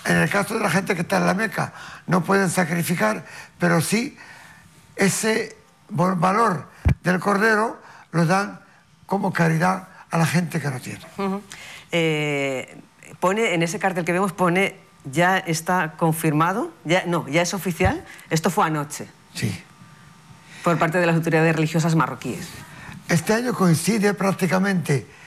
En el caso de la gente que está en la Meca, no pueden sacrificar, pero sí ese valor del cordero lo dan como caridad a la gente que no tiene. Pone, en ese cartel que vemos, pone, ya está confirmado, ya es oficial, esto fue anoche. Sí. Por parte de las autoridades religiosas marroquíes. Este año coincide prácticamente